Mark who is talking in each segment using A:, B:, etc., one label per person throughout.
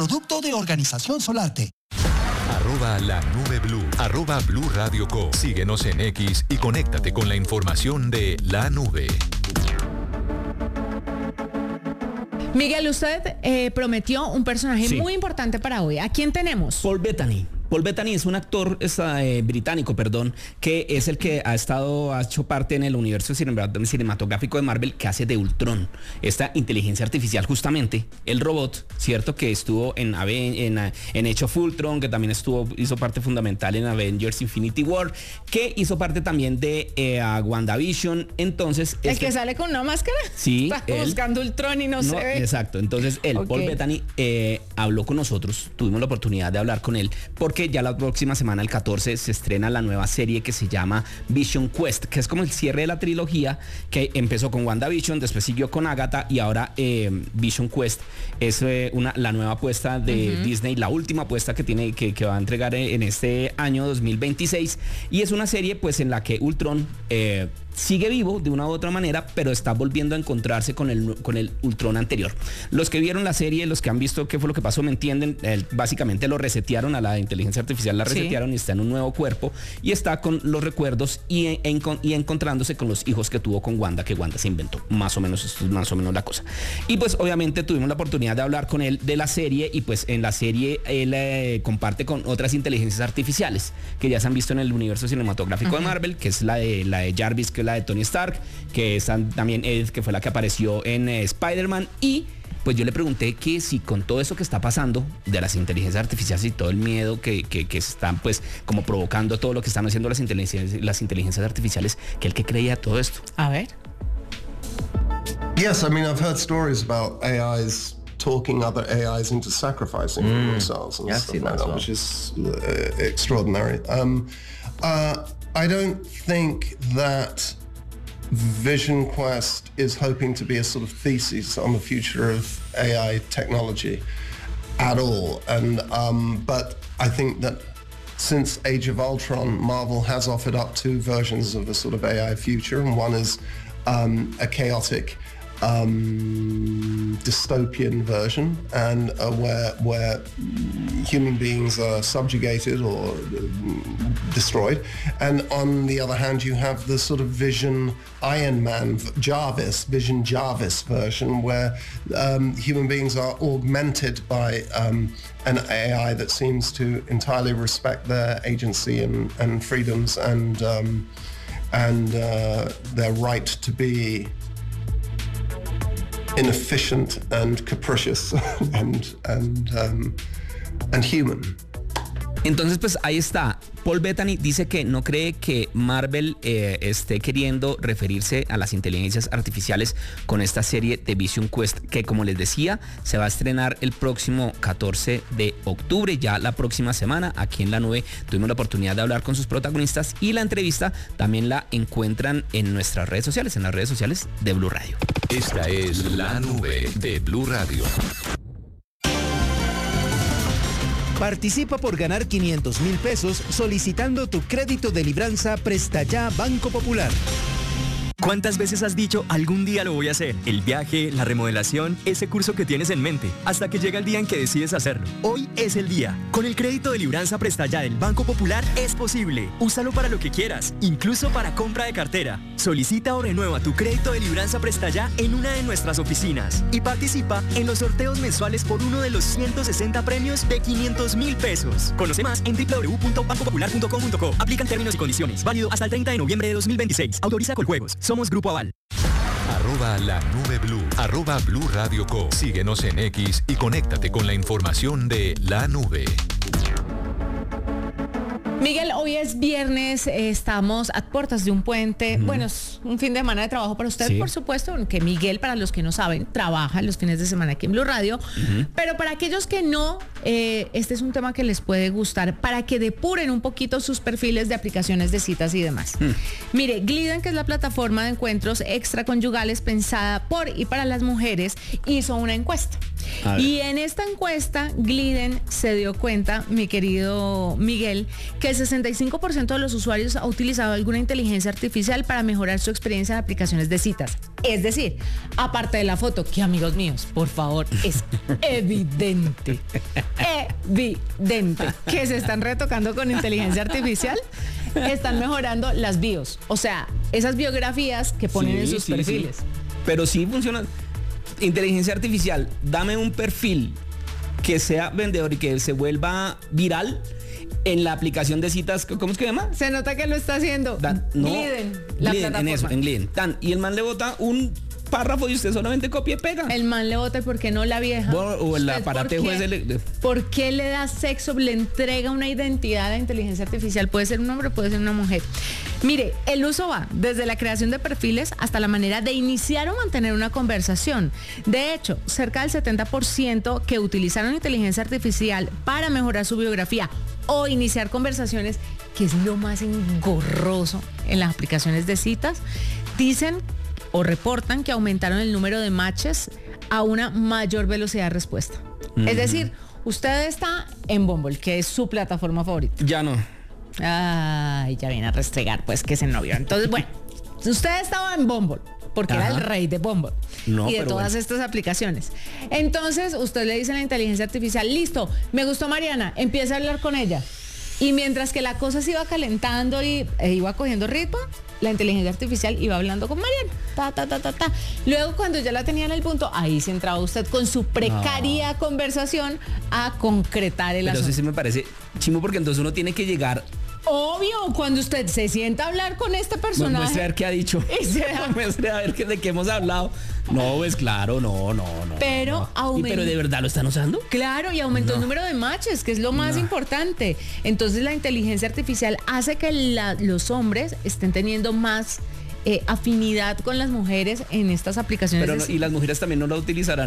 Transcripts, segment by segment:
A: producto de Organización Solarte.
B: @lanubeblu, @Blue Radio Co. Síguenos en X y conéctate con la información de La Nube.
C: Miguel, usted prometió un personaje muy importante para hoy. ¿A quién tenemos?
D: Paul Bettany. Paul Bettany es un actor británico, que es el que ha hecho parte en el universo cinematográfico de Marvel, que hace de Ultron, esta inteligencia artificial, justamente el robot, cierto, que estuvo en Age of Ultron, que también hizo parte fundamental en Avengers Infinity War, que hizo parte también de WandaVision. Entonces,
C: ¿el que sale con una máscara?
D: Sí.
C: Está buscando Ultron y no se ve.
D: Exacto. Entonces, Paul Bettany habló con nosotros, tuvimos la oportunidad de hablar con él, porque ya la próxima semana, el 14, se estrena la nueva serie que se llama Vision Quest, que es como el cierre de la trilogía que empezó con WandaVision, después siguió con Agatha y ahora Vision Quest es la nueva apuesta de Disney, la última apuesta que va a entregar en este año 2026, y es una serie pues en la que Ultron sigue vivo de una u otra manera, pero está volviendo a encontrarse con el Ultron anterior. Los que vieron la serie, los que han visto qué fue lo que pasó, me entienden. Básicamente lo resetearon a la inteligencia artificial, la resetearon y está en un nuevo cuerpo y está con los recuerdos y encontrándose con los hijos que tuvo con Wanda, que Wanda se inventó. Más o menos, esto es más o menos la cosa. Y pues obviamente tuvimos la oportunidad de hablar con él de la serie, y pues en la serie él comparte con otras inteligencias artificiales que ya se han visto en el universo cinematográfico de Marvel, que es la de Jarvis, que es la de Tony Stark, que es también Ed, que fue la que apareció en Spider-Man. Y pues yo le pregunté que si con todo eso que está pasando de las inteligencias artificiales y todo el miedo que están pues como provocando todo lo que están haciendo las inteligencias artificiales, que él que creía todo esto.
C: A ver.
E: Yes, I mean, I've heard stories about AIs talking other AIs into sacrificing themselves and stuff like that, which is extraordinary. I don't think that Vision Quest is hoping to be a sort of thesis on the future of AI technology at all, and but I think that since Age of Ultron, Marvel has offered up two versions of a sort of AI future, and one is a chaotic dystopian version, and where human beings are subjugated or destroyed, and on the other hand you have the sort of Vision Iron Man Vision Jarvis version, where human beings are augmented by an AI that seems to entirely respect their agency and freedoms and their right to be inefficient and capricious and human.
D: Entonces, pues ahí está. Paul Bettany dice que no cree que Marvel esté queriendo referirse a las inteligencias artificiales con esta serie de Vision Quest, que como les decía, se va a estrenar el próximo 14 de octubre, ya la próxima semana, aquí en La Nube. Tuvimos la oportunidad de hablar con sus protagonistas y la entrevista también la encuentran en nuestras redes sociales, en las redes sociales de Blue Radio.
B: Esta es La Nube de Blue Radio.
F: Participa por ganar 500,000 pesos solicitando tu crédito de libranza Presta Ya Banco Popular.
G: ¿Cuántas veces has dicho algún día lo voy a hacer? El viaje, la remodelación, ese curso que tienes en mente, hasta que llega el día en que decides hacerlo. Hoy es el día. Con el crédito de libranza Presta Ya del Banco Popular es posible. Úsalo para lo que quieras, incluso para compra de cartera. Solicita o renueva tu crédito de libranza Presta Ya en una de nuestras oficinas y participa en los sorteos mensuales por uno de los 160 premios de 500,000 pesos. Conoce más en www.bancopopular.com.co. Aplican términos y condiciones. Válido hasta el 30 de noviembre de 2026. Autoriza Coljuegos. Somos Grupo Aval.
B: @lanubeblu, @Blue Radio Co. Síguenos en X y conéctate con la información de La Nube.
C: Miguel, hoy es viernes, estamos a puertas de un puente. Bueno, es un fin de semana de trabajo para usted, por supuesto, aunque Miguel, para los que no saben, trabaja los fines de semana aquí en Blue Radio. Pero para aquellos que no, este es un tema que les puede gustar, para que depuren un poquito sus perfiles de aplicaciones de citas y demás. Mire, Gliden, que es la plataforma de encuentros extraconyugales pensada por y para las mujeres, hizo una encuesta. Y en esta encuesta, Gliden se dio cuenta, mi querido Miguel, que el 65% de los usuarios ha utilizado alguna inteligencia artificial para mejorar su experiencia de aplicaciones de citas. Es decir, aparte de la foto, que amigos míos, por favor, es evidente que se están retocando con inteligencia artificial, están mejorando las bios. O sea, esas biografías que ponen en sus perfiles.
D: Sí. Pero sí funciona. Inteligencia artificial, dame un perfil que sea vendedor y que se vuelva viral en la aplicación de citas, ¿cómo es que se llama?
C: Se nota que lo está haciendo.
D: Gliden, en eso, en Gliden. Y el man le bota un párrafo y usted solamente copia y pega.
C: El man le bota, ¿por qué no la vieja?
D: O el aparatejo ese.
C: ¿Por qué le da sexo? Le entrega una identidad a la inteligencia artificial. Puede ser un hombre, puede ser una mujer. Mire, el uso va desde la creación de perfiles hasta la manera de iniciar o mantener una conversación. De hecho, cerca del 70% que utilizaron inteligencia artificial para mejorar su biografía o iniciar conversaciones, que es lo más engorroso en las aplicaciones de citas, dicen o reportan que aumentaron el número de matches a una mayor velocidad de respuesta. Es decir, usted está en Bumble, que es su plataforma favorita.
D: Ya no.
C: Ay, ya viene a restregar, pues, que es el novio. Entonces, bueno, usted estaba en Bumble, porque era el rey de Bumble y de todas estas aplicaciones. Entonces, usted le dice a la inteligencia artificial, listo, me gustó Mariana, empieza a hablar con ella. Y mientras que la cosa se iba calentando y iba cogiendo ritmo, la inteligencia artificial iba hablando con Mariana. Luego, cuando ya la tenía en el punto, ahí se entraba usted con su precaria conversación a concretar el asunto.
D: Pero sí me parece chimo, porque entonces uno tiene que llegar.
C: Obvio, cuando usted se sienta a hablar con este personaje.
D: Muestre a ver qué ha dicho. Muestre a ver de qué hemos hablado. No, pues claro, no.
C: Pero aumentó.
D: ¿Pero de verdad lo están usando?
C: Claro, y aumentó el número de matches, que es lo más importante. Entonces la inteligencia artificial hace que los hombres estén teniendo más afinidad con las mujeres en estas aplicaciones.
D: Pero y las mujeres también no utilizarán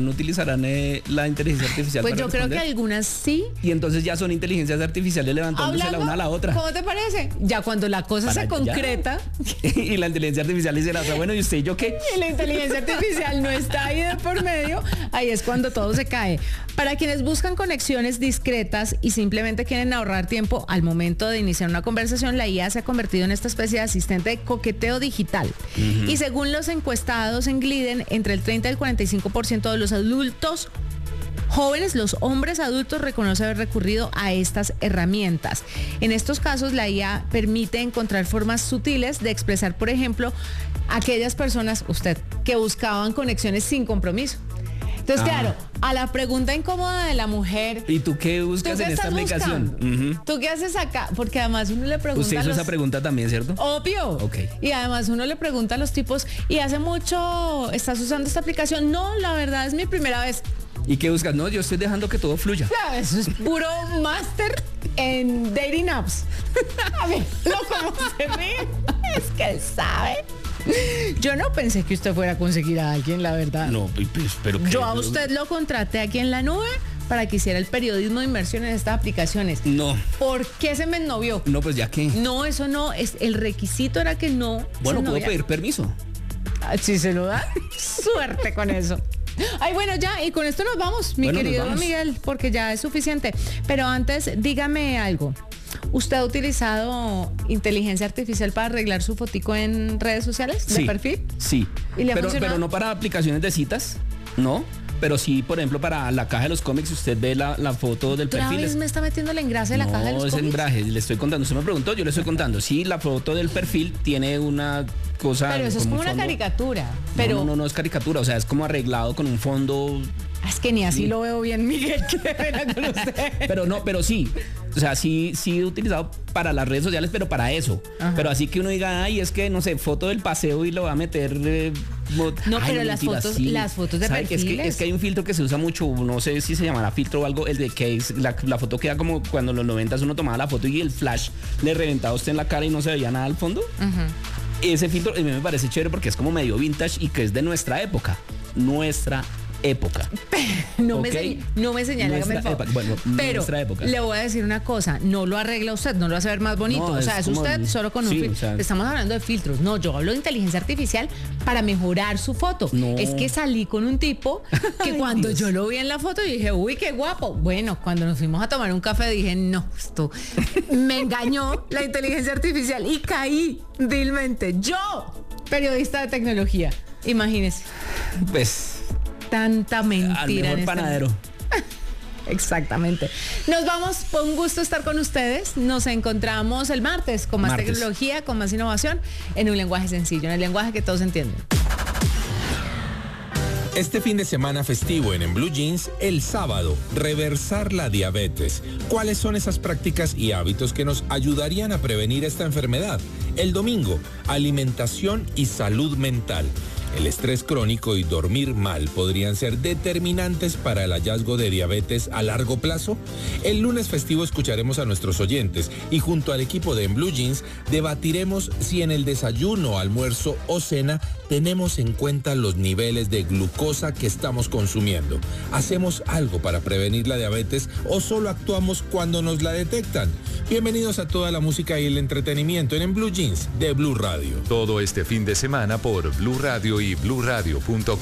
D: la inteligencia artificial.
C: Pues yo creo que algunas sí.
D: Y entonces ya son inteligencias artificiales levantándose la una a la otra.
C: ¿Cómo te parece? Ya cuando la cosa se concreta.
D: Y la inteligencia artificial dice la otra, bueno, ¿y usted y yo qué?
C: Y la inteligencia artificial no está ahí de por medio, ahí es cuando todo se cae. Para quienes buscan conexiones discretas y simplemente quieren ahorrar tiempo al momento de iniciar una conversación, la IA se ha convertido en esta especie de asistente de coqueteo digital. Y según los encuestados en Gliden, entre el 30 y el 45% de los adultos jóvenes, los hombres adultos, reconoce haber recurrido a estas herramientas. En estos casos, la IA permite encontrar formas sutiles de expresar, por ejemplo, aquellas personas, usted, que buscaban conexiones sin compromiso. Entonces, claro, a la pregunta incómoda de la mujer.
D: ¿Y tú qué buscas en esta aplicación?
C: ¿Tú qué haces acá? Porque además uno le pregunta.
D: Usted hizo esa pregunta también, ¿cierto?
C: Obvio.
D: Ok.
C: Y además uno le pregunta a los tipos, ¿y hace mucho estás usando esta aplicación? No, la verdad es mi primera vez.
D: ¿Y qué buscas? No, yo estoy dejando que todo fluya.
C: Eso es puro máster en dating apps. A ver, como se ríe. Es que él sabe. Yo no pensé que usted fuera a conseguir a alguien, la verdad.
D: No, pero
C: yo a usted lo contraté aquí en la nube para que hiciera el periodismo de inmersión en estas aplicaciones.
D: No.
C: ¿Por qué se me ennovió?
D: No, pues ya que.
C: No, eso no, el requisito era que no.
D: Bueno, ¿puedo pedir permiso?
C: Si se lo da, suerte con eso. Ay, bueno, ya, y con esto nos vamos, mi querido Miguel, porque ya es suficiente. Pero antes, dígame algo. ¿Usted ha utilizado inteligencia artificial para arreglar su fotico en redes sociales de perfil?
D: Sí.
C: ¿Y le ha
D: pero no para aplicaciones de citas, ¿no? Pero sí, por ejemplo, para la caja de los cómics, usted ve la foto del perfil.
C: ¿Otra vez me está metiendo el engrase de la caja de los cómics?
D: No, es engrase, le estoy contando. Usted me preguntó, yo le estoy contando. Sí, la foto del perfil tiene una cosa.
C: Pero eso es como una caricatura. Pero
D: no es caricatura, o sea, es como arreglado con un fondo.
C: Es que ni así lo veo bien, Miguel, qué pena con usted.
D: Pero sí. O sea, sí he utilizado para las redes sociales, pero para eso. Ajá. Pero así que uno diga, ay, es que, no sé, foto del paseo y lo va a meter.
C: No, pero las fotos de perfiles.
D: Es que hay un filtro que se usa mucho, no sé si se llamará filtro o algo, el de que la foto queda como cuando en los 90s uno tomaba la foto y el flash le reventaba a usted en la cara y no se veía nada al fondo. Ajá. Ese filtro a mí me parece chévere porque es como medio vintage y que es de nuestra época.
C: No me señala, hágame el favor.
D: Bueno,
C: pero
D: época.
C: Le voy a decir una cosa, no lo arregla usted, no lo hace ver más bonito. No, o sea, es usted solo con un filtro. O sea, estamos hablando de filtros. No, yo hablo de inteligencia artificial para mejorar su foto. No. Es que salí con un tipo que cuando yo lo vi en la foto dije, uy, qué guapo. Bueno, cuando nos fuimos a tomar un café dije, no, esto me engañó la inteligencia artificial y caí vilmente. Yo, periodista de tecnología. Imagínese.
D: Pues
C: tanta mentira.
D: al mejor panadero.
C: Exactamente. Nos vamos, fue un gusto estar con ustedes. Nos encontramos el martes con más tecnología, con más innovación, en un lenguaje sencillo, en el lenguaje que todos entienden.
H: Este fin de semana festivo en Blue Jeans, el sábado, reversar la diabetes. ¿Cuáles son esas prácticas y hábitos que nos ayudarían a prevenir esta enfermedad? El domingo, alimentación y salud mental. El estrés crónico y dormir mal podrían ser determinantes para el hallazgo de diabetes a largo plazo. El lunes festivo escucharemos a nuestros oyentes y junto al equipo de En Blue Jeans debatiremos si en el desayuno, almuerzo o cena tenemos en cuenta los niveles de glucosa que estamos consumiendo. ¿Hacemos algo para prevenir la diabetes o solo actuamos cuando nos la detectan? Bienvenidos a toda la música y el entretenimiento en Blue Jeans de Blue Radio.
B: Todo este fin de semana por Blue Radio y bluradio.com.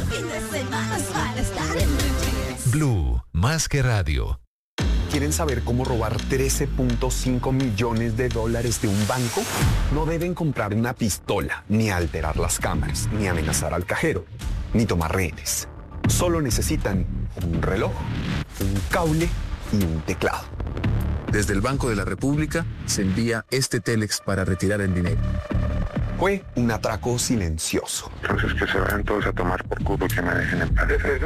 B: Blue, más que radio.
I: ¿Quieren saber cómo robar 13.5 millones de dólares de un banco? No deben comprar una pistola, ni alterar las cámaras, ni amenazar al cajero, ni tomar rehenes. Solo necesitan un reloj, un cable y un teclado.
J: Desde el Banco de la República se envía este Telex para retirar el dinero.
I: Fue un atraco silencioso.
K: Entonces que se vayan todos a tomar por culo y que me dejen en paz.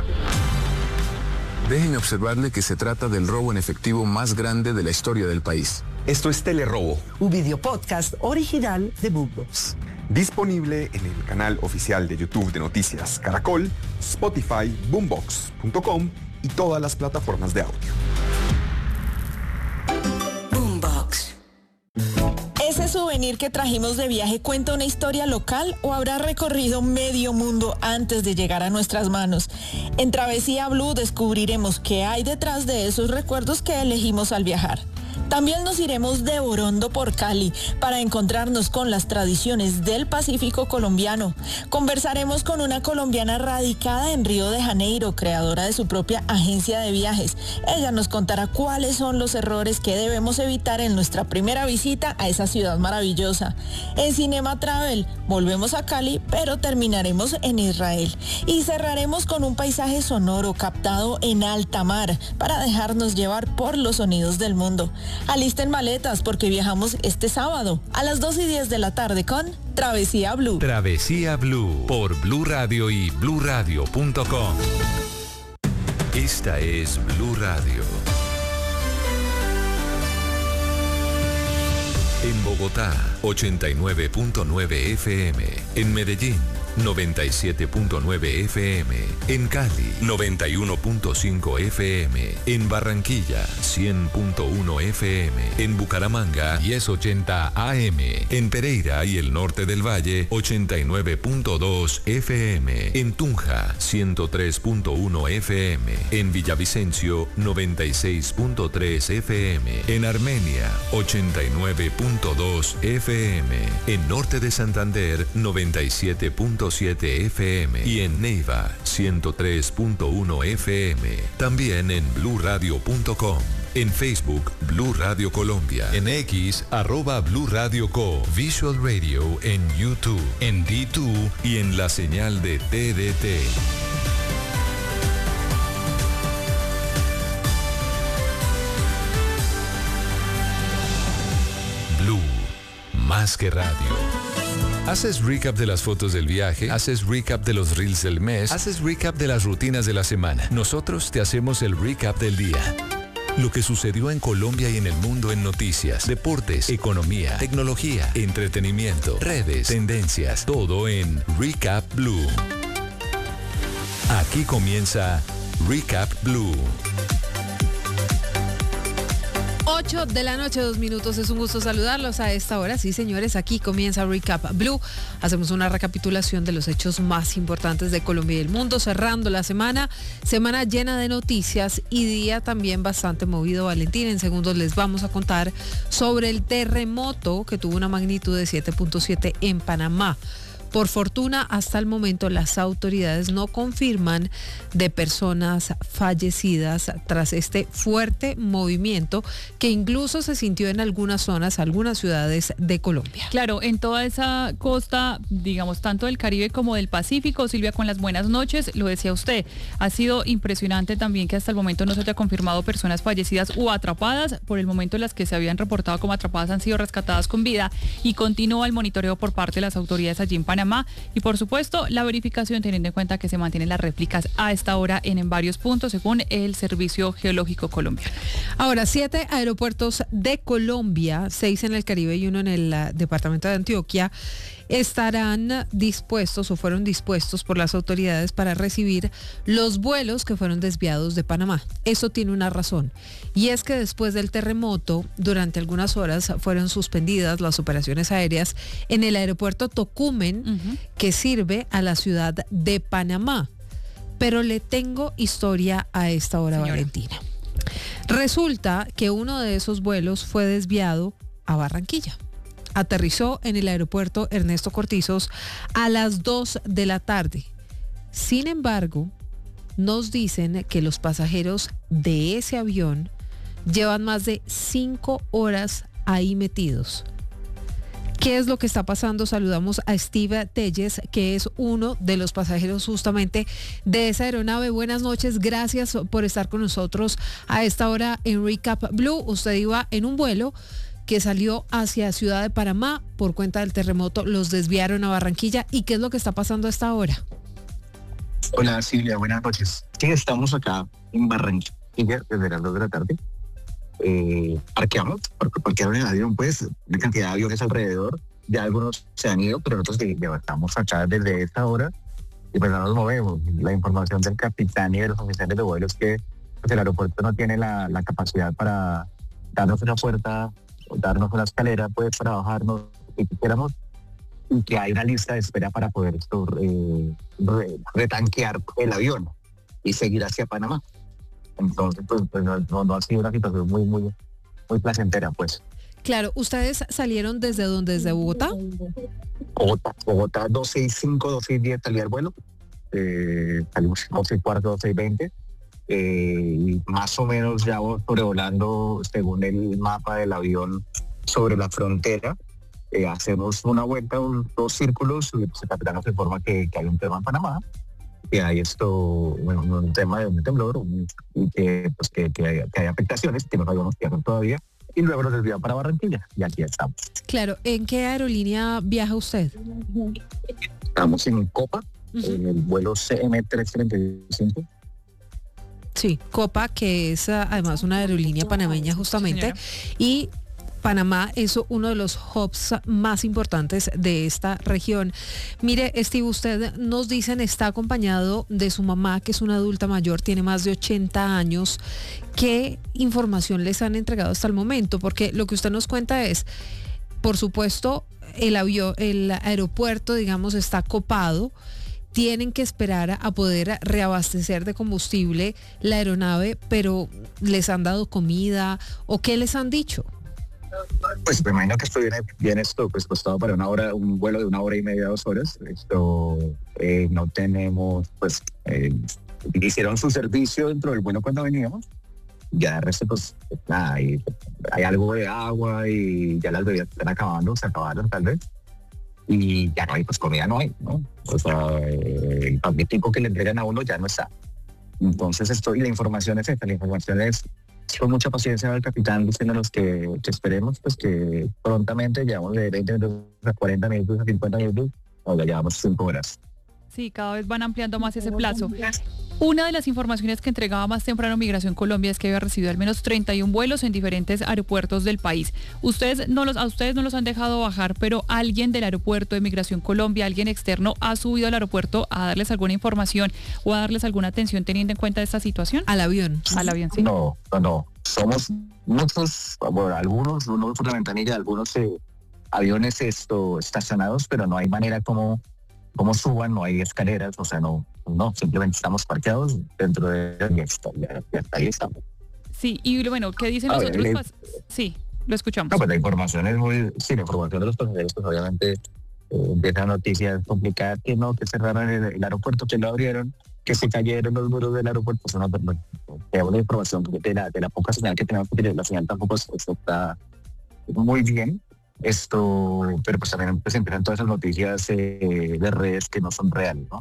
J: Déjenme observarle que se trata del robo en efectivo más grande de la historia del país.
I: Esto es Telerobo,
L: un video podcast original de Boombox.
I: Disponible en el canal oficial de YouTube de Noticias Caracol, Spotify, Boombox.com y todas las plataformas de audio.
M: Boombox. ¿Ese souvenir que trajimos de viaje cuenta una historia local o habrá recorrido medio mundo antes de llegar a nuestras manos? En Travesía Blue descubriremos qué hay detrás de esos recuerdos que elegimos al viajar. También nos iremos de Orondo por Cali para encontrarnos con las tradiciones del Pacífico colombiano. Conversaremos con una colombiana radicada en Río de Janeiro, creadora de su propia agencia de viajes. Ella nos contará cuáles son los errores que debemos evitar en nuestra primera visita a esa ciudad maravillosa. En Cinema Travel volvemos a Cali, pero terminaremos en Israel. Y cerraremos con un paisaje sonoro captado en alta mar para dejarnos llevar por los sonidos del mundo. Alisten maletas porque viajamos este sábado a las 2:10 de la tarde con Travesía Blue.
B: Travesía Blue por Blue Radio y bluradio.com. Esta es Blue Radio. En Bogotá, 89.9 FM. En Medellín, 97.9 FM. En Cali, 91.5 FM. En Barranquilla, 100.1 FM. En Bucaramanga, 1080 AM. En Pereira y el norte del Valle, 89.2 FM. En Tunja, 103.1 FM. En Villavicencio, 96.3 FM. En Armenia, 89.2 FM. En norte de Santander, 97.7 FM y en Neiva 103.1 FM. También en bluradio.com. En Facebook, Blue Radio Colombia. En X, @Blue Radio Co. Visual Radio en YouTube, en D2 y en la señal de TDT. Blue, más que radio. ¿Haces recap de las fotos del viaje? ¿Haces recap de los reels del mes? ¿Haces recap de las rutinas de la semana? Nosotros te hacemos el recap del día. Lo que sucedió en Colombia y en el mundo en noticias, deportes, economía, tecnología, entretenimiento, redes, tendencias, todo en Recap Blue. Aquí comienza Recap Blue.
N: 8 de la noche, 2 minutos. Es un gusto saludarlos a esta hora. Sí, señores, aquí comienza Recap Blue. Hacemos una recapitulación de los hechos más importantes de Colombia y el mundo, cerrando la semana llena de noticias y día también bastante movido. Valentín, en segundos les vamos a contar sobre el terremoto que tuvo una magnitud de 7.7 en Panamá. Por fortuna, hasta el momento las autoridades no confirman de personas fallecidas tras este fuerte movimiento que incluso se sintió en algunas zonas, algunas ciudades de Colombia.
O: Claro, en toda esa costa, digamos, tanto del Caribe como del Pacífico, Silvia, con las buenas noches, lo decía usted, ha sido impresionante también que hasta el momento no se haya confirmado personas fallecidas o atrapadas. Por el momento las que se habían reportado como atrapadas han sido rescatadas con vida y continúa el monitoreo por parte de las autoridades allí en Panamá y por supuesto la verificación teniendo en cuenta que se mantienen las réplicas a esta hora en varios puntos según el Servicio Geológico colombiano.
N: Ahora, 7 aeropuertos de Colombia, 6 en el Caribe y 1 en el departamento de Antioquia, estarán dispuestos o fueron dispuestos por las autoridades para recibir los vuelos que fueron desviados de Panamá. Eso tiene una razón, y es que después del terremoto, durante algunas horas fueron suspendidas las operaciones aéreas en el aeropuerto Tocumen, que sirve a la ciudad de Panamá. Pero le tengo historia a esta hora, señora Valentina. Resulta que uno de esos vuelos fue desviado a Barranquilla. Aterrizó en el aeropuerto Ernesto Cortizos a las 2 de la tarde. Sin embargo, nos dicen que los pasajeros de ese avión llevan más de 5 horas ahí metidos. ¿Qué es lo que está pasando? Saludamos a Steve Telles, que es uno de los pasajeros justamente de esa aeronave. Buenas noches, gracias por estar con nosotros a esta hora en Recap Blue. Usted iba en un vuelo que salió hacia Ciudad de Panamá por cuenta del terremoto, los desviaron a Barranquilla. ¿Y qué es lo que está pasando a esta hora?
P: Hola Silvia, buenas noches. Sí, estamos acá en Barranquilla desde las 2 de la tarde. Parquearon el avión, pues, una cantidad de aviones alrededor. Ya algunos se han ido, pero nosotros ya estamos acá desde esta hora y pues no nos movemos. La información del capitán y de los oficiales de vuelo es que pues, el aeropuerto no tiene la capacidad para darnos una puerta, darnos una escalera, pues, para bajarnos si quisiéramos, y que hay una lista de espera para poder retanquear el avión y seguir hacia Panamá. Entonces, pues no ha sido una situación muy placentera, pues.
N: Claro, ¿ustedes salieron desde dónde? ¿Desde Bogotá?
P: Bogotá 265, 210 salía el vuelo. Salimos 12:15, 12:20. Y más o menos ya sobrevolando, según el mapa del avión, sobre la frontera. Hacemos una vuelta, 2 círculos, y pues el capitán nos informa que hay un tema en Panamá, que hay un tema de un temblor, y que hay afectaciones, que no sabemos qué hacer todavía, y luego nos desviamos para Barranquilla, y aquí estamos.
N: Claro, ¿en qué aerolínea viaja usted?
P: Estamos en Copa, en el vuelo CM335.
N: Sí, Copa, que es además una aerolínea panameña justamente, y Panamá es uno de los hubs más importantes de esta región. Mire, Steve, usted nos dicen está acompañado de su mamá, que es una adulta mayor, tiene más de 80 años. ¿Qué información les han entregado hasta el momento? Porque lo que usted nos cuenta es, por supuesto, el aeropuerto, digamos, está copado. Tienen que esperar a poder reabastecer de combustible la aeronave, pero ¿les han dado comida o qué les han dicho?
P: Pues me imagino que esto viene pues costado para un vuelo de 1 hora y media, 2 horas. No tenemos, pues, hicieron su servicio dentro del vuelo cuando veníamos. Ya de resto, pues, nada, hay algo de agua y ya las bebidas están acabando, se acabaron tal vez. Y ya no hay, pues comida no hay, ¿no? O sea, el paquetico que le entregan a uno ya no está. Entonces y la información es esta, la información es con mucha paciencia al capitán diciéndonos que esperemos, pues que prontamente llevamos de 20 minutos a 40 minutos a 50 minutos, o ya llevamos 5 horas.
O: Sí, cada vez van ampliando más ese plazo. Una de las informaciones que entregaba más temprano Migración Colombia es que había recibido al menos 31 vuelos en diferentes aeropuertos del país. A ustedes no los han dejado bajar, pero alguien del aeropuerto de Migración Colombia, alguien externo, ha subido al aeropuerto a darles alguna información o a darles alguna atención teniendo en cuenta esta situación.
N: Al avión.
O: Al avión, sí.
P: No. Somos muchos, algunos, uno por la ventanilla, algunos aviones estacionados, pero no hay manera como suban, no hay escaleras, o sea, no, simplemente estamos parqueados dentro de ahí estamos.
O: Sí, y bueno, ¿qué dicen los otros? Sí, lo escuchamos.
P: No, pues la información es la información de los pasajeros, pues obviamente empieza la noticia complicada que no, que cerraron el aeropuerto, que lo abrieron, que se cayeron los muros del aeropuerto. Es una información de la poca señal que tenemos, porque la señal tampoco está muy bien. Pero pues también pues empiezan todas esas noticias de redes que no son reales, ¿no?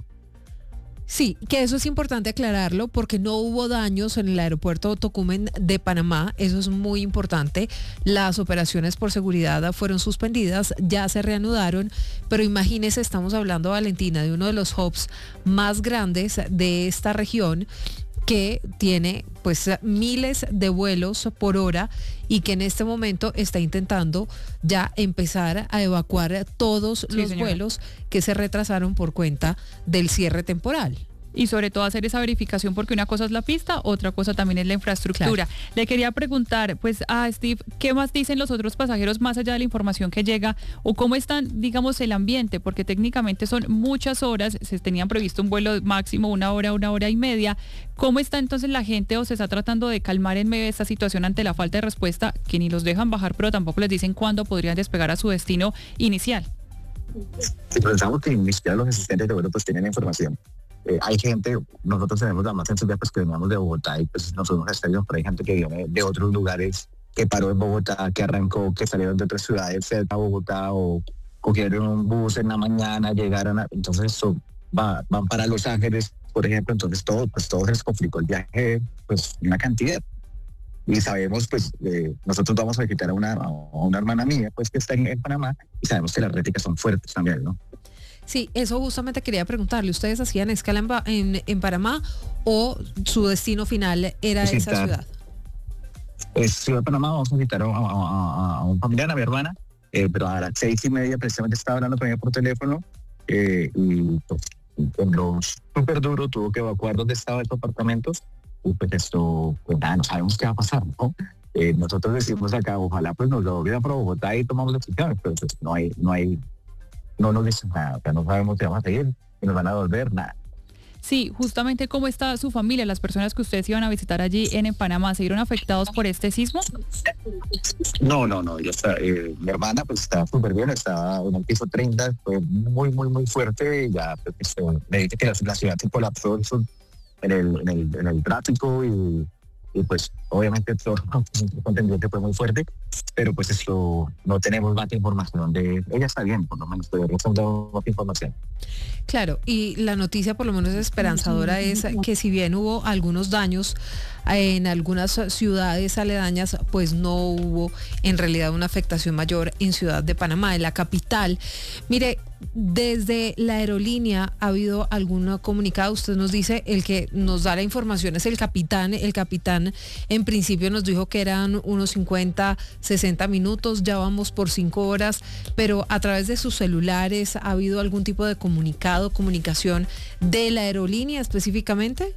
N: Sí, que eso es importante aclararlo porque no hubo daños en el aeropuerto Tocumen de Panamá, eso es muy importante. Las operaciones por seguridad fueron suspendidas, ya se reanudaron, pero imagínese, estamos hablando, Valentina, de uno de los hubs más grandes de esta región, que tiene pues miles de vuelos por hora y que en este momento está intentando ya empezar a evacuar todos los vuelos que se retrasaron por cuenta del cierre temporal.
O: Y sobre todo hacer esa verificación, porque una cosa es la pista, otra cosa también es la infraestructura. Claro. Le quería preguntar, pues, a Steve, ¿qué más dicen los otros pasajeros más allá de la información que llega? ¿O cómo están, digamos, el ambiente? Porque técnicamente son muchas horas, se tenían previsto un vuelo máximo 1 hora y media. ¿Cómo está entonces la gente o se está tratando de calmar en medio de esta situación ante la falta de respuesta, que ni los dejan bajar, pero tampoco les dicen cuándo podrían despegar a su destino inicial?
P: Si pensamos que ni siquiera los asistentes de vuelo pues tienen la información. Hay gente, nosotros tenemos la más sencilla pues que venimos de Bogotá y pues nos fuimos a estadios, pero hay gente que viene de otros lugares, que paró en Bogotá, que arrancó, que salieron de otras ciudades cerca a Bogotá o cogieron un bus en la mañana, llegaron entonces van para Los Ángeles, por ejemplo, entonces todo se les complicó el viaje, pues una cantidad. Y sabemos, pues, nosotros vamos a visitar a una hermana mía, pues, que está en Panamá, y sabemos que las réticas son fuertes también, ¿no?
N: Sí, eso justamente quería preguntarle. ¿Ustedes hacían escala en Panamá o su destino final era esa ciudad?
P: Ciudad de Panamá, vamos a visitar a un familiar, a mi hermana, pero a las 6:30 precisamente estaba hablando con ella por teléfono y pues, con lo súper duro tuvo que evacuar donde estaban estos apartamentos y pues esto, pues nada, no sabemos qué va a pasar, ¿no? Nosotros decimos acá, ojalá pues nos lo volvieran para Bogotá y tomamos decisiones, pero pues no nos dicen nada, o sea, no sabemos si vamos a seguir, si nos van a devolver, nada.
O: Sí, justamente, ¿cómo está su familia, las personas que ustedes iban a visitar allí en Panamá? ¿Se vieron afectados por este sismo?
P: No, ya está, mi hermana pues está súper bien, está en el piso 30, fue muy fuerte, ya pues, me dice que la ciudad se colapsó en el tráfico y pues obviamente todo el contendiente fue muy fuerte, pero pues esto no tenemos más información de ella. Está bien, por lo menos todavía no dado más información.
N: Claro, y la noticia por lo menos esperanzadora es que si bien hubo algunos daños en algunas ciudades aledañas, pues no hubo en realidad una afectación mayor en Ciudad de Panamá, en la capital. Mire, desde la aerolínea ha habido algún comunicado. Usted nos dice, el que nos da la información es el capitán. El capitán en principio nos dijo que eran unos 50, 60 minutos, ya vamos por 5 horas, pero a través de sus celulares, ¿ha habido algún tipo de comunicación de la aerolínea específicamente?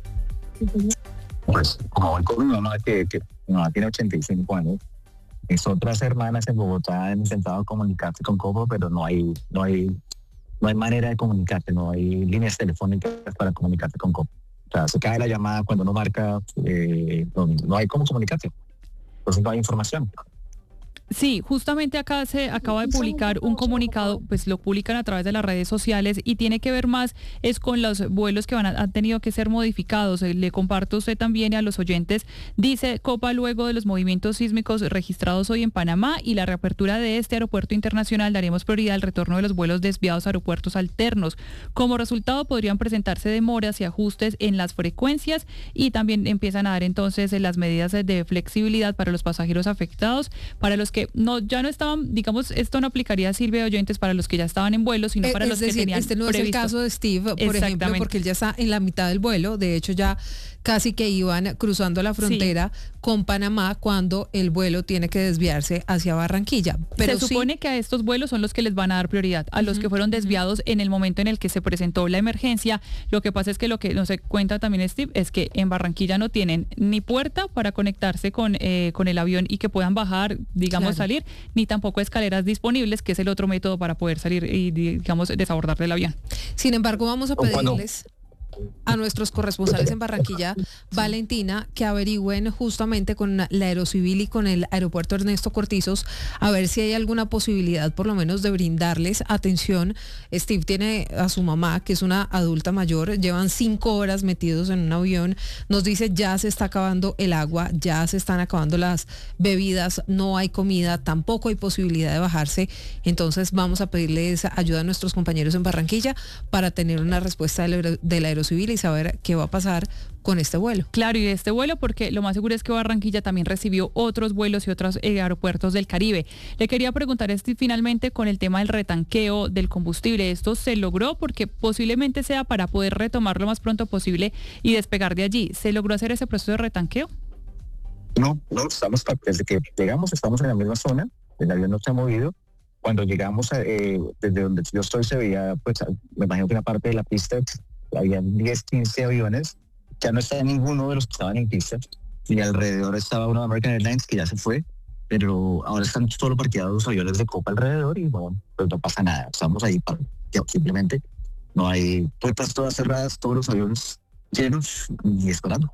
P: Pues como mi mamá, que mi mamá tiene 85 años, mis otras hermanas en Bogotá han intentado comunicarse con Copa, pero no hay manera de comunicarse, no hay líneas telefónicas para comunicarse con Copa. O sea, se cae la llamada cuando uno marca, no hay cómo comunicarse, entonces no hay información.
O: Sí, justamente acá se acaba de publicar un comunicado, pues lo publican a través de las redes sociales y tiene que ver más es con los vuelos que han tenido que ser modificados. Le comparto a usted también y a los oyentes. Dice Copa, luego de los movimientos sísmicos registrados hoy en Panamá y la reapertura de este aeropuerto internacional, daremos prioridad al retorno de los vuelos desviados a aeropuertos alternos. Como resultado podrían presentarse demoras y ajustes en las frecuencias y también empiezan a dar entonces las medidas de flexibilidad para los pasajeros afectados, para los que ya no estaban, digamos, esto no aplicaría, Silvia, oyentes, para los que ya estaban en vuelo, sino para los que tenían
N: este no
O: previsto.
N: Es el caso de Steve, por ejemplo, porque él ya está en la mitad del vuelo. De hecho, ya casi que iban cruzando la frontera con Panamá cuando el vuelo tiene que desviarse hacia Barranquilla. Pero
O: se supone que a estos vuelos son los que les van a dar prioridad, a los que fueron desviados en el momento en el que se presentó la emergencia. Lo que pasa es que lo que nos cuenta también Steve es que en Barranquilla no tienen ni puerta para conectarse con el avión y que puedan bajar, digamos, salir, ni tampoco escaleras disponibles, que es el otro método para poder salir y, digamos, desabordar del avión.
N: Sin embargo, vamos a pedirles... a nuestros corresponsales en Barranquilla, Valentina, que averigüen justamente con la Aerocivil y con el aeropuerto Ernesto Cortizos, a ver si hay alguna posibilidad por lo menos de brindarles atención. Steve tiene a su mamá, que es una adulta mayor, llevan 5 horas metidos en un avión, nos dice ya se está acabando el agua, ya se están acabando las bebidas, no hay comida, tampoco hay posibilidad de bajarse, entonces vamos a pedirles ayuda a nuestros compañeros en Barranquilla para tener una respuesta de la Aerocivil y saber qué va a pasar con este vuelo.
O: Claro, y de este vuelo, porque lo más seguro es que Barranquilla también recibió otros vuelos y otros aeropuertos del Caribe. Le quería preguntar finalmente con el tema del retanqueo del combustible. ¿Esto se logró? Porque posiblemente sea para poder retomar lo más pronto posible y despegar de allí. ¿Se logró hacer ese proceso de retanqueo?
P: No, desde que llegamos estamos en la misma zona, el avión no se ha movido. Cuando llegamos desde donde yo estoy se veía, pues me imagino que una parte de la pista había 10, 15 aviones, ya no está ninguno de los que estaban en pista y alrededor estaba uno de American Airlines que ya se fue, pero ahora están solo parqueados los aviones de Copa alrededor y bueno, pues no pasa nada, estamos ahí simplemente no hay puertas todas cerradas, todos los aviones llenos y esperando.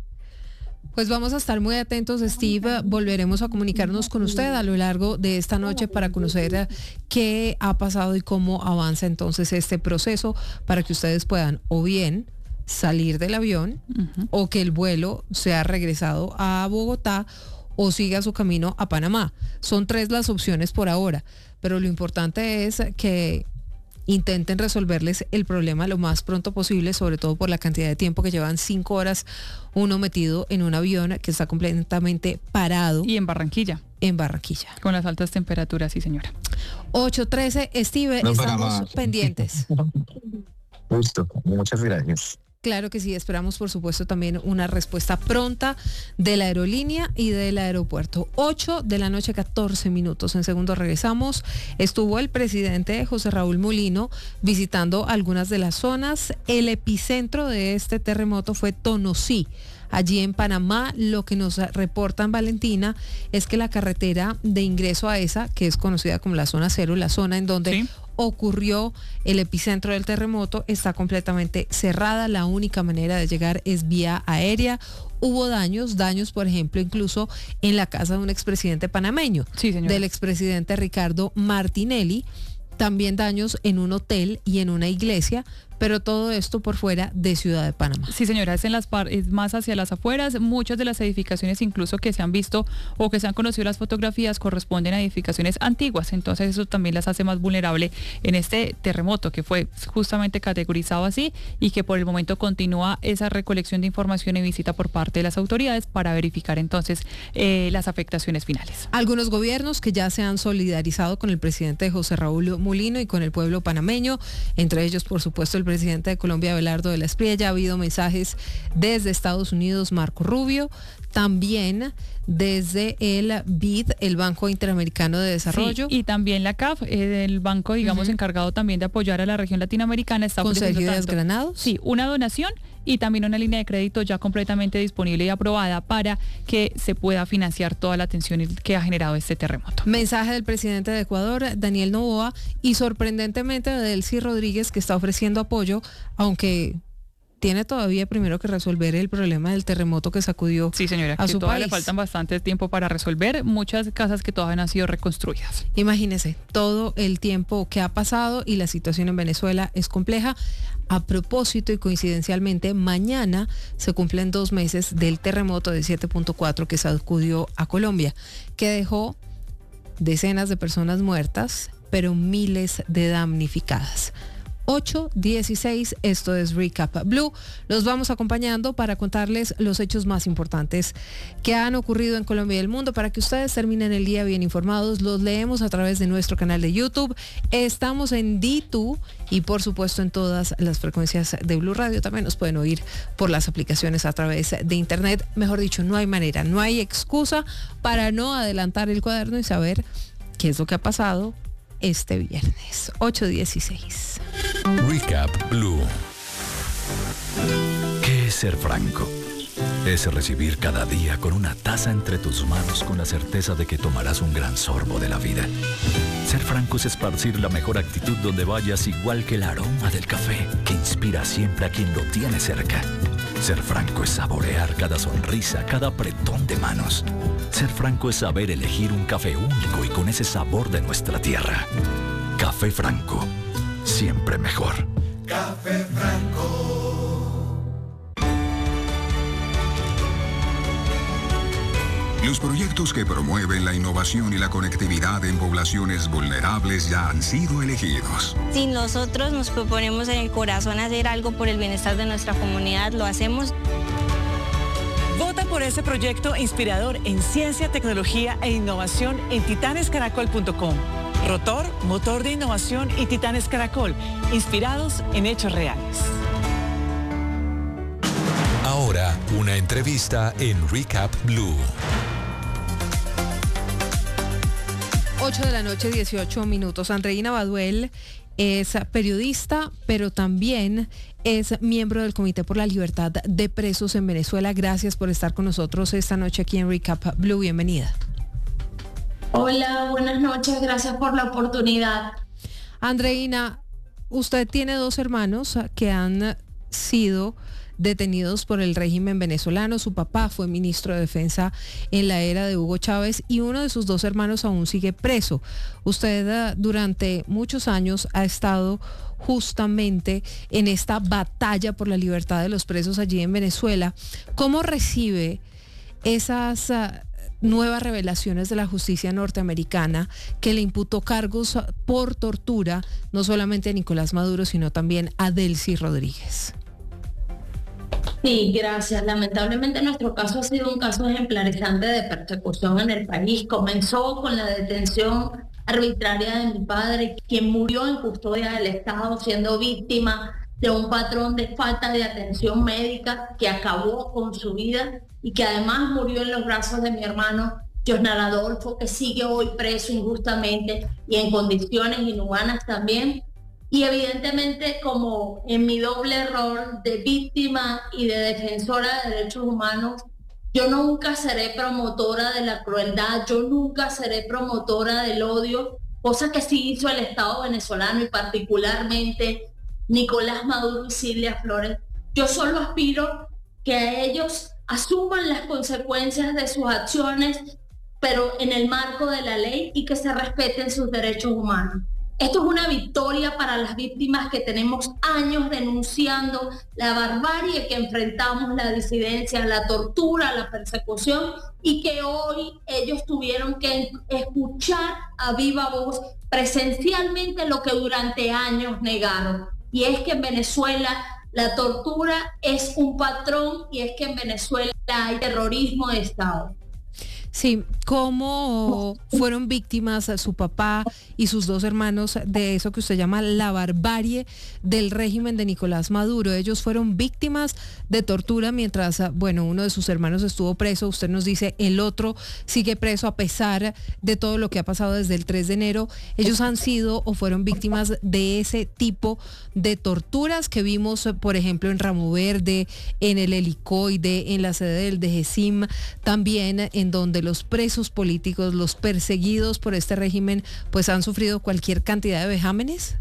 N: Pues vamos a estar muy atentos, Steve. Volveremos a comunicarnos con usted a lo largo de esta noche para conocer qué ha pasado y cómo avanza entonces este proceso para que ustedes puedan o bien salir del avión o que el vuelo sea regresado a Bogotá o siga su camino a Panamá. Son 3 las opciones por ahora, pero lo importante es que intenten resolverles el problema lo más pronto posible, sobre todo por la cantidad de tiempo que llevan 5 horas uno metido en un avión que está completamente parado.
O: Y en Barranquilla.
N: En Barranquilla.
O: Con las altas temperaturas, sí señora.
N: 8:13, Steve, no estamos pendientes.
P: Listo, muchas gracias.
N: Claro que sí, esperamos por supuesto también una respuesta pronta de la aerolínea y del aeropuerto. 8 de la noche, 14 minutos. En segundo regresamos. Estuvo el presidente José Raúl Mulino visitando algunas de las zonas. El epicentro de este terremoto fue Tonosí. Allí en Panamá, lo que nos reportan, Valentina, es que la carretera de ingreso a esa, que es conocida como la zona cero, la zona en donde ocurrió el epicentro del terremoto, está completamente cerrada. La única manera de llegar es vía aérea. Hubo daños, por ejemplo, incluso en la casa de un expresidente panameño, del expresidente Ricardo Martinelli. También daños en un hotel y en una iglesia, pero todo esto por fuera de Ciudad de Panamá.
O: Sí, señora, es más hacia las afueras. Muchas de las edificaciones incluso que se han visto o que se han conocido las fotografías corresponden a edificaciones antiguas, entonces eso también las hace más vulnerable en este terremoto que fue justamente categorizado así y que por el momento continúa esa recolección de información y visita por parte de las autoridades para verificar entonces las afectaciones finales.
N: Algunos gobiernos que ya se han solidarizado con el presidente José Raúl Mulino y con el pueblo panameño, entre ellos por supuesto el presidente de Colombia, Abelardo de la Espriella. Ha habido mensajes desde Estados Unidos, Marco Rubio, también desde el BID, el Banco Interamericano de Desarrollo.
O: Sí, y también la CAF, el banco, digamos, encargado también de apoyar a la región latinoamericana, está ofreciendo
N: ¿Con Sergio Granados?
O: Sí, una donación y también una línea de crédito ya completamente disponible y aprobada para que se pueda financiar toda la atención que ha generado este terremoto.
N: Mensaje del presidente de Ecuador, Daniel Noboa, y sorprendentemente de Delcy Rodríguez, que está ofreciendo apoyo, aunque tiene todavía primero que resolver el problema del terremoto que sacudió
O: sí, señora,
N: a
O: que
N: su
O: todavía
N: país.
O: Le faltan bastante tiempo para resolver muchas casas que todavía no han sido reconstruidas.
N: Imagínese todo el tiempo que ha pasado y la situación en Venezuela es compleja. A propósito y coincidencialmente, mañana se cumplen 2 meses del terremoto de 7.4 que sacudió a Colombia, que dejó decenas de personas muertas, pero miles de damnificadas. 8:16, esto es Recap Blue. Los vamos acompañando para contarles los hechos más importantes que han ocurrido en Colombia y el mundo para que ustedes terminen el día bien informados. Los leemos a través de nuestro canal de YouTube. Estamos en D2 y por supuesto en todas las frecuencias de Blue Radio. También nos pueden oír por las aplicaciones a través de internet. Mejor dicho, no hay manera, no hay excusa para no adelantar el cuaderno y saber qué es lo que ha pasado este viernes. 8:16.
B: Recap Blue.
Q: ¿Qué es ser franco? Es recibir cada día con una taza entre tus manos con la certeza de que tomarás un gran sorbo de la vida. Ser franco es esparcir la mejor actitud donde vayas, igual que el aroma del café que inspira siempre a quien lo tiene cerca. Ser franco es saborear cada sonrisa, cada apretón de manos. Ser franco es saber elegir un café único y con ese sabor de nuestra tierra. Café Franco, siempre mejor.
R: Café Franco.
S: Los proyectos que promueven la innovación y la conectividad en poblaciones vulnerables ya han sido elegidos.
T: Si nosotros nos proponemos en el corazón hacer algo por el bienestar de nuestra comunidad, lo hacemos.
L: Vota por ese proyecto inspirador en ciencia, tecnología e innovación en titanescaracol.com. Rotor, motor de innovación y Titanes Caracol, inspirados en hechos reales.
B: Ahora, una entrevista en Recap Blue.
N: 8 de la noche, 18 minutos. Andreina Baduel es periodista, pero también es miembro del Comité por la Libertad de Presos en Venezuela. Gracias por estar con nosotros esta noche aquí en Recap Blue. Bienvenida.
U: Hola, buenas noches. Gracias por la oportunidad.
N: Andreina, usted tiene 2 hermanos que han sido detenidos por el régimen venezolano. Su papá fue ministro de Defensa en la era de Hugo Chávez y uno de sus 2 hermanos aún sigue preso. Usted durante muchos años ha estado justamente en esta batalla por la libertad de los presos allí en Venezuela. ¿Cómo recibe esas nuevas revelaciones de la justicia norteamericana que le imputó cargos por tortura no solamente a Nicolás Maduro, sino también a Delcy Rodríguez?
U: Sí, gracias. Lamentablemente nuestro caso ha sido un caso ejemplarizante de persecución en el país. Comenzó con la detención arbitraria de mi padre, quien murió en custodia del Estado siendo víctima de un patrón de falta de atención médica que acabó con su vida y que además murió en los brazos de mi hermano Josnar Adolfo, que sigue hoy preso injustamente y en condiciones inhumanas también. Y evidentemente, como en mi doble rol de víctima y de defensora de derechos humanos, yo nunca seré promotora de la crueldad, yo nunca seré promotora del odio, cosa que sí hizo el Estado venezolano y particularmente Nicolás Maduro y Cilia Flores. Yo solo aspiro que a ellos asuman las consecuencias de sus acciones, pero en el marco de la ley, y que se respeten sus derechos humanos. Esto es una victoria para las víctimas que tenemos años denunciando la barbarie que enfrentamos, la disidencia, la tortura, la persecución, y que hoy ellos tuvieron que escuchar a viva voz presencialmente lo que durante años negaron. Y es que en Venezuela la tortura es un patrón y es que en Venezuela hay terrorismo de Estado.
N: Sí, ¿cómo fueron víctimas su papá y sus 2 hermanos de eso que usted llama la barbarie del régimen de Nicolás Maduro? Ellos fueron víctimas de tortura mientras, uno de sus hermanos estuvo preso. Usted nos dice, el otro sigue preso a pesar de todo lo que ha pasado desde el 3 de enero. Ellos han sido o fueron víctimas de ese tipo de torturas que vimos, por ejemplo, en Ramo Verde, en el Helicoide, en la sede del DGCIM, también en donde los presos políticos, los perseguidos por este régimen, pues han sufrido cualquier cantidad de vejámenes.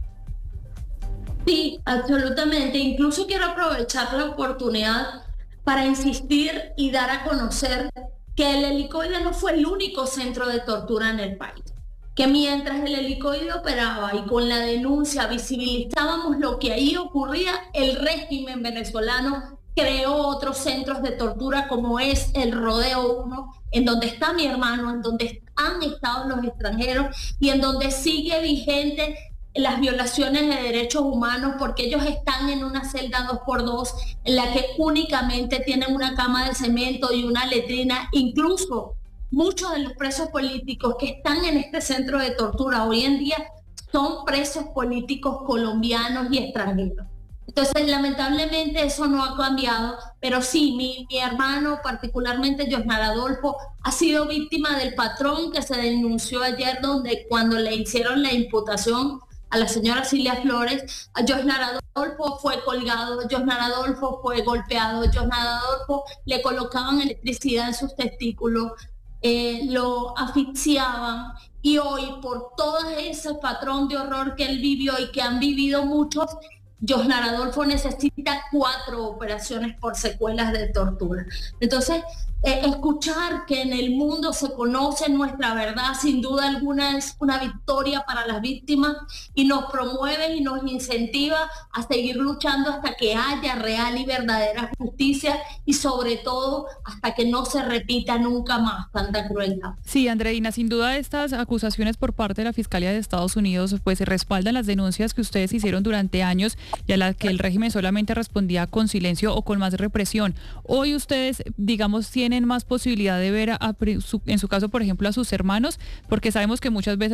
U: Sí, absolutamente. Incluso quiero aprovechar la oportunidad para insistir y dar a conocer que el Helicoide no fue el único centro de tortura en el país. Que mientras el Helicoide operaba y con la denuncia visibilizábamos lo que ahí ocurría, el régimen venezolano creó otros centros de tortura como es el Rodeo 1, en donde está mi hermano, en donde han estado los extranjeros y en donde sigue vigente las violaciones de derechos humanos, porque ellos están en una celda 2x2 en la que únicamente tienen una cama de cemento y una letrina. Incluso muchos de los presos políticos que están en este centro de tortura hoy en día son presos políticos colombianos y extranjeros. Entonces, lamentablemente eso no ha cambiado, pero sí, mi hermano, particularmente Josnar Adolfo, ha sido víctima del patrón que se denunció ayer, donde cuando le hicieron la imputación a la señora Cilia Flores. A Josnar Adolfo fue colgado, Josnar Adolfo fue golpeado, Josnar Adolfo le colocaban electricidad en sus testículos, lo asfixiaban, y hoy por todo ese patrón de horror que él vivió y que han vivido muchos, Josnar Adolfo necesita 4 operaciones por secuelas de tortura. Entonces, escuchar que en el mundo se conoce nuestra verdad, sin duda alguna es una victoria para las víctimas, y nos promueve y nos incentiva a seguir luchando hasta que haya real y verdadera justicia, y sobre todo hasta que no se repita nunca más tanta crueldad.
O: Sí, Andreina, sin duda estas acusaciones por parte de la Fiscalía de Estados Unidos pues respaldan las denuncias que ustedes hicieron durante años y a las que el régimen solamente respondía con silencio o con más represión. Hoy ustedes, digamos, tienen más posibilidad de ver, en su caso, por ejemplo, a sus hermanos, porque sabemos que muchas veces